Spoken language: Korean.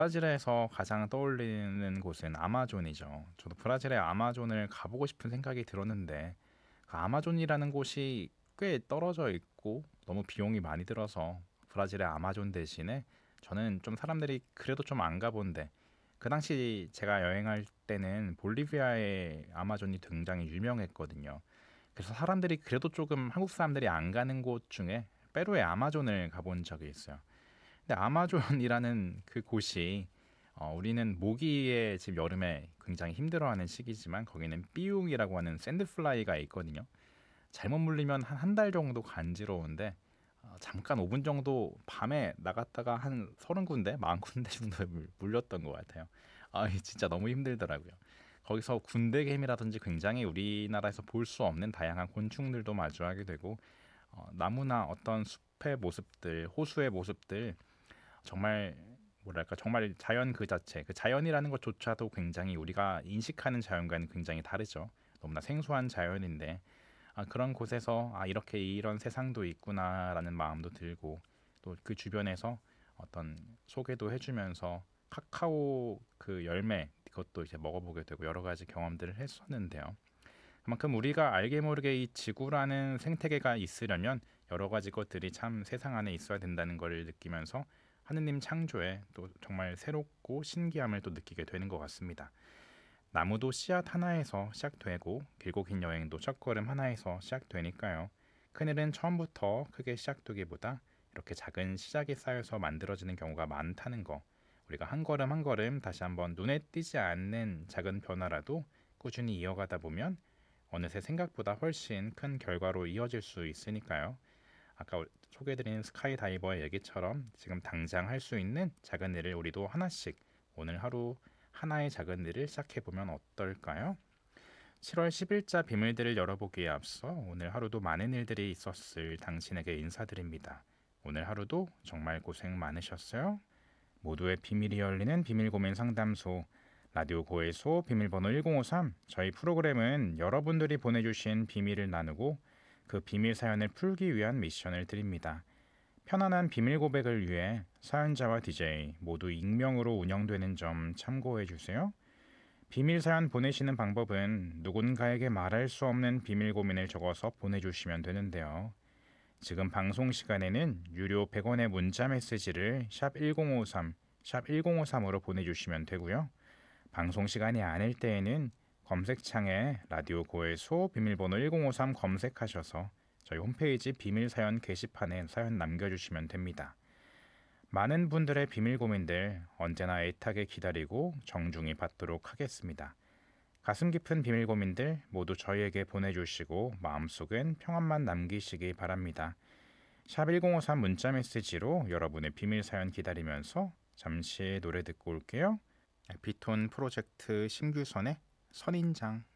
브라질에서 가장 떠올리는 곳은 아마존이죠. 저도 브라질의 아마존을 가보고 싶은 생각이 들었는데 그 아마존이라는 곳이 꽤 떨어져 있고 너무 비용이 많이 들어서 브라질의 아마존 대신에 저는 좀 사람들이 그래도 좀 안 가본데 그 당시 제가 여행할 때는 볼리비아의 아마존이 굉장히 유명했거든요. 그래서 사람들이 그래도 조금 한국 사람들이 안 가는 곳 중에 페루의 아마존을 가본 적이 있어요. 근데 아마존이라는 그 곳이 우리는 모기에 지금 여름에 굉장히 힘들어하는 시기지만 거기는 삐용이라고 하는 샌드플라이가 있거든요. 잘못 물리면 한 달 정도 간지러운데 잠깐 5분 정도 밤에 나갔다가 한 30군데, 40군데 정도 물렸던 것 같아요. 이게 진짜 너무 힘들더라고요. 거기서 군대개미라든지 굉장히 우리나라에서 볼 수 없는 다양한 곤충들도 마주하게 되고 나무나 어떤 숲의 모습들, 호수의 모습들 정말 뭐랄까 정말 자연 그 자체 그 자연이라는 것조차도 굉장히 우리가 인식하는 자연과는 굉장히 다르죠. 너무나 생소한 자연인데 그런 곳에서 이렇게 이런 세상도 있구나라는 마음도 들고 또 그 주변에서 어떤 소개도 해주면서 카카오 그 열매 그것도 이제 먹어보게 되고 여러 가지 경험들을 했었는데요. 그만큼 우리가 알게 모르게 이 지구라는 생태계가 있으려면 여러 가지 것들이 참 세상 안에 있어야 된다는 걸 느끼면서 하느님 창조에 또 정말 새롭고 신기함을 또 느끼게 되는 것 같습니다. 나무도 씨앗 하나에서 시작되고 길고 긴 여행도 첫걸음 하나에서 시작되니까요. 큰일은 처음부터 크게 시작되기보다 이렇게 작은 시작이 쌓여서 만들어지는 경우가 많다는 거. 우리가 한 걸음 한 걸음 다시 한번 눈에 띄지 않는 작은 변화라도 꾸준히 이어가다 보면 어느새 생각보다 훨씬 큰 결과로 이어질 수 있으니까요. 아까 소개해드린 스카이다이버의 얘기처럼 지금 당장 할 수 있는 작은 일을 우리도 하나씩 오늘 하루 하나의 작은 일을 시작해보면 어떨까요? 7월 10일자 비밀들을 열어보기에 앞서 오늘 하루도 많은 일들이 있었을 당신에게 인사드립니다. 오늘 하루도 정말 고생 많으셨어요. 모두의 비밀이 열리는 비밀고민 상담소 라디오 고해소 비밀번호 1053. 저희 프로그램은 여러분들이 보내주신 비밀을 나누고 그 비밀 사연을 풀기 위한 미션을 드립니다. 편안한 비밀 고백을 위해 사연자와 DJ 모두 익명으로 운영되는 점 참고해 주세요. 비밀 사연 보내시는 방법은 누군가에게 말할 수 없는 비밀 고민을 적어서 보내주시면 되는데요. 지금 방송 시간에는 유료 100원의 문자 메시지를 샵 1053, 샵 1053으로 보내주시면 되고요. 방송 시간이 아닐 때에는 검색창에 라디오 고해소 비밀번호 1053 검색하셔서 저희 홈페이지 비밀 사연 게시판에 사연 남겨주시면 됩니다. 많은 분들의 비밀 고민들 언제나 애타게 기다리고 정중히 받도록 하겠습니다. 가슴 깊은 비밀 고민들 모두 저희에게 보내주시고 마음속엔 평안만 남기시기 바랍니다. 샵 1053 문자 메시지로 여러분의 비밀 사연 기다리면서 잠시 노래 듣고 올게요. 비톤 프로젝트 심규선의 선인장.